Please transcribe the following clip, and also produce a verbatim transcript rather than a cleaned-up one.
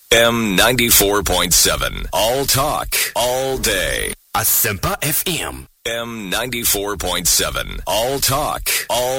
M ninety-four point seven. All talk, all day. Asempa F M. M ninety-four point seven. All talk, all